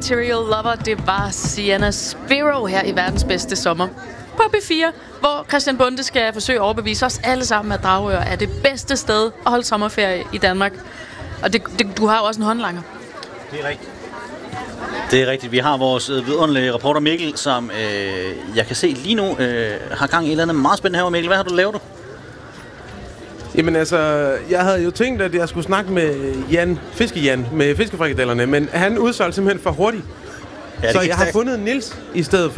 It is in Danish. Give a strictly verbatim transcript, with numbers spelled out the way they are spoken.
Material Lover, det var Sienna Spiro her i Verdens Bedste Sommer på P fire, hvor Christian Bonde skal forsøge at overbevise os alle sammen, at Dragør er det bedste sted at holde sommerferie i Danmark. Og det, det, du har jo også en håndlanger. Det er rigtigt. Det er rigtigt. Vi har vores øh, vidunderlige reporter Mikkel, som øh, jeg kan se lige nu øh, har gang i et eller andet meget spændende her. Mikkel, hvad har du lavet? Jamen altså, jeg havde jo tænkt, at jeg skulle snakke med Jan, Fiske-Jan, med fiskefrikadellerne, men han udsolgte simpelthen for hurtigt. Ja, så jeg har fundet Nils i stedet for.